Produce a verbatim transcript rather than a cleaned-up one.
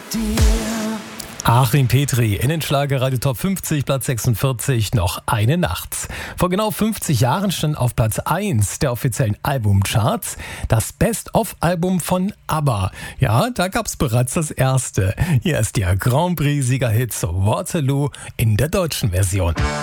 dir. Achim Petri in den Schlagerradio Top fünfzig, Platz sechsundvierzig, noch eine Nacht. Vor genau fünfzig Jahren stand auf Platz eins der offiziellen Albumcharts das Best-of-Album von ABBA. Ja, da gab's bereits das erste. Hier ist der Grand Prix-Siegerhit zu Waterloo in der deutschen Version.